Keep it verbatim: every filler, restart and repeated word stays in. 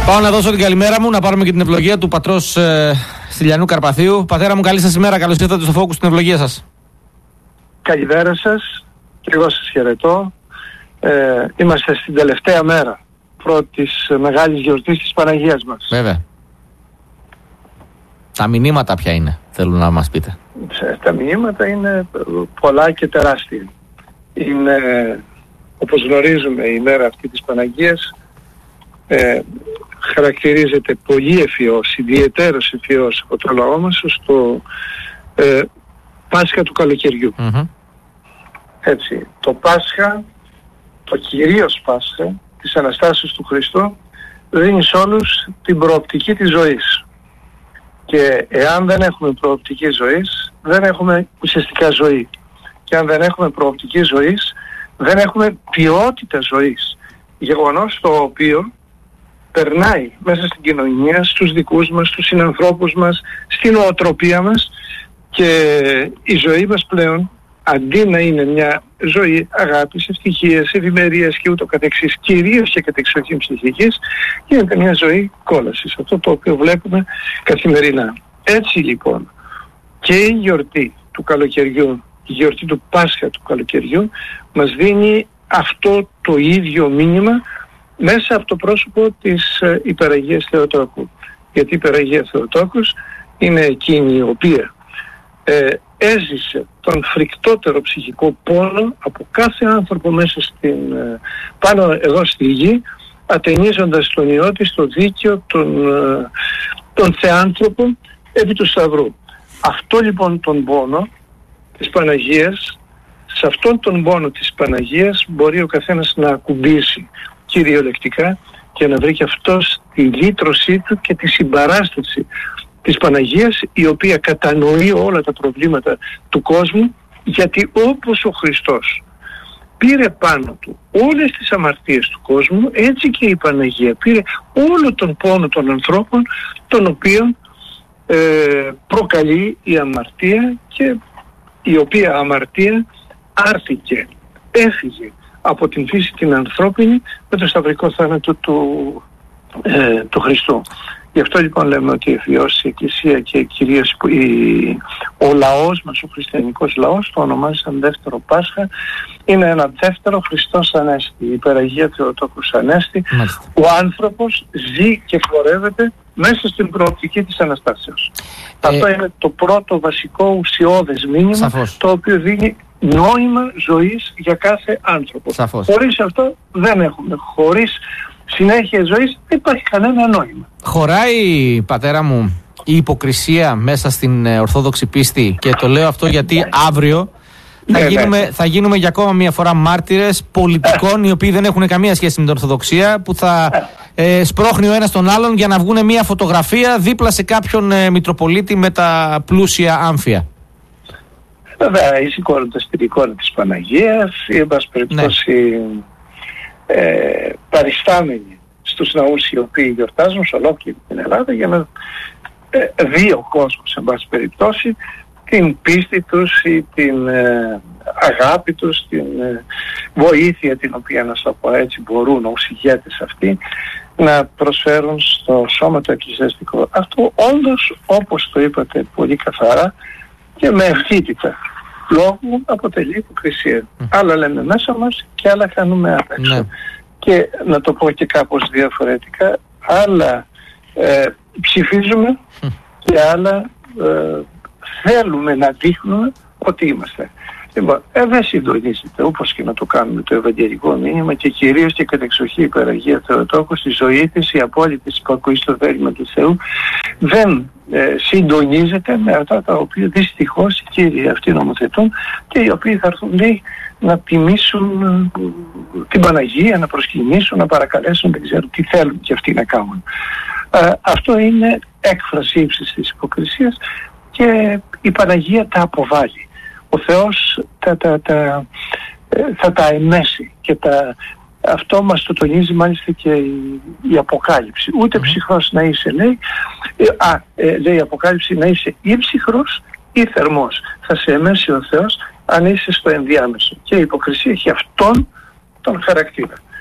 Πάω να δώσω την καλημέρα μου, να πάρουμε και την ευλογία του πατρός ε, Στυλιανού Καρπαθίου. Πατέρα μου, καλή σας ημέρα, καλώς ήρθατε στο Focus, την ευλογία σας. Καλημέρα σας, και εγώ σας χαιρετώ. Ε, είμαστε στην τελευταία μέρα πρώτης μεγάλης γιορτής της Παναγίας μας. Βέβαια. Τα μηνύματα ποια είναι, θέλω να μας πείτε. Τα μηνύματα είναι πολλά και τεράστια. Είναι, όπως γνωρίζουμε, η μέρα αυτή της Παναγίας ε, χαρακτηρίζεται πολύ ευφυώς, ιδιαιτέρως ευφυώς από το λαό μας στο ε, Πάσχα του καλοκαιριού. Mm-hmm. Έτσι, το Πάσχα, το κυρίως Πάσχα της Αναστάσεως του Χριστού, δίνει σε όλους την προοπτική της ζωής. Και εάν δεν έχουμε προοπτική ζωής, δεν έχουμε ουσιαστικά ζωή. Και αν δεν έχουμε προοπτική ζωής, δεν έχουμε ποιότητα ζωής. Γεγονός το οποίο περνάει μέσα στην κοινωνία, στους δικούς μας, στους συνανθρώπους μας, στην νοοτροπία μας, και η ζωή μας πλέον, αντί να είναι μια ζωή αγάπης, ευτυχίας, ευημερίας και ούτω καθεξής, κυρίως και κατεξοχήν ψυχικής, γίνεται μια ζωή κόλασης. Αυτό το οποίο βλέπουμε καθημερινά. Έτσι λοιπόν και η γιορτή του καλοκαιριού, η γιορτή του Πάσχα του καλοκαιριού, μας δίνει αυτό το ίδιο μήνυμα μέσα από το πρόσωπο της ε, Υπεραγίας Θεοτόκου. Γιατί η Υπεραγία Θεοτόκους είναι εκείνη η οποία ε, έζησε τον φρικτότερο ψυχικό πόνο από κάθε άνθρωπο μέσα στην, ε, πάνω εδώ στη γη, ατενίζοντας τον Υιό της, το δίκαιο, τον, ε, τον θεάνθρωπο επί του Σταυρού. Αυτό λοιπόν τον πόνο της Παναγίας, σε αυτόν τον πόνο της Παναγίας μπορεί ο καθένας να ακουμπήσει κυριολεκτικά και να βρει και αυτός τη λύτρωσή του και τη συμπαράσταση της Παναγίας, η οποία κατανοεί όλα τα προβλήματα του κόσμου, γιατί όπως ο Χριστός πήρε πάνω του όλες τις αμαρτίες του κόσμου, έτσι και η Παναγία πήρε όλο τον πόνο των ανθρώπων, τον οποίον ε, προκαλεί η αμαρτία, και η οποία αμαρτία άρθηκε, έφυγε από την φύση την ανθρώπινη με το σταυρικό θάνατο του, ε, του Χριστού. Γι' αυτό λοιπόν λέμε ότι η εφιώς η Εκκλησία και κυρίως η, ο λαός μας, ο χριστιανικός λαός, το ονομάζει σαν δεύτερο Πάσχα, είναι ένα δεύτερο Χριστός Ανέστη, η Υπεραγία Θεοτόκους Ανέστη. Μάλιστα. Ο άνθρωπος ζει και χορεύεται μέσα στην προοπτική της Αναστάσεως. Ε, Αυτό είναι το πρώτο βασικό ουσιώδες μήνυμα, σαφώς, το οποίο δίνει νόημα ζωής για κάθε άνθρωπο. Σαφώς. Χωρίς αυτό δεν έχουμε. Χωρίς συνέχεια ζωής δεν υπάρχει κανένα νόημα. Χωράει, πατέρα μου, η υποκρισία μέσα στην ορθόδοξη πίστη, και το λέω αυτό γιατί αύριο θα, ναι, γίνουμε, ναι. θα γίνουμε για ακόμα μια φορά μάρτυρες πολιτικών οι οποίοι δεν έχουν καμία σχέση με την Ορθοδοξία, που θα ε, σπρώχνει ο ένας τον άλλον για να βγουν μια φωτογραφία δίπλα σε κάποιον ε, Μητροπολίτη με τα πλούσια άμφια. Βέβαια, σηκώνοντας την εικόνα της Παναγίας, ή εν πάση περιπτώσει ναι. ε, παριστάμενοι στους ναούς οι οποίοι γιορτάζουν σε ολόκληρη την Ελλάδα, για να ε, δει ο κόσμος, εν πάση περιπτώσει, την πίστη τους ή την ε, αγάπη τους, την ε, βοήθεια την οποία, να στο πω έτσι, μπορούν ως ηγέτες αυτοί να προσφέρουν στο σώμα το εκκλησιαστικό. Αυτό όντως, όπως το είπατε πολύ καθαρά και με ευθύτητα λόγου, αποτελεί υποκρισία. Mm. Άλλα λέμε μέσα μας και άλλα κάνουμε απ' έξω. Mm. Και να το πω και κάπως διαφορετικά, άλλα ε, ψηφίζουμε mm. και άλλα ε, θέλουμε να δείχνουμε ότι είμαστε. Λοιπόν, ε, δεν συντονίζεται, όπως και να το κάνουμε, το ευαγγελικό μήνυμα, και κυρίως και κατεξοχή η Υπεραγία Θεοτόκου στη ζωή της, η απόλυτη υπακοή στο θέλημα του Θεού, δεν ε, συντονίζεται με αυτά τα οποία δυστυχώς οι κύριοι αυτοί νομοθετούν, και οι οποίοι θα έρθουν, λέει, να τιμήσουν ε, την Παναγία, να προσκυνήσουν, να παρακαλέσουν, δεν ξέρω τι θέλουν και αυτοί να κάνουν. Ε, αυτό είναι έκφραση ύψης της υποκρισίας, και η Παναγία τα αποβάλλει. Ο Θεός τα, τα, τα, θα τα εμέσει, και τα, αυτό μας το τονίζει μάλιστα και η, η Αποκάλυψη. Ούτε mm-hmm. ψυχρός να είσαι, λέει, ε, α, ε, λέει η Αποκάλυψη, να είσαι ή ψυχρός ή θερμός. Θα σε εμέσει ο Θεός αν είσαι στο ενδιάμεσο. Και η υποκρισία έχει αυτόν τον χαρακτήρα.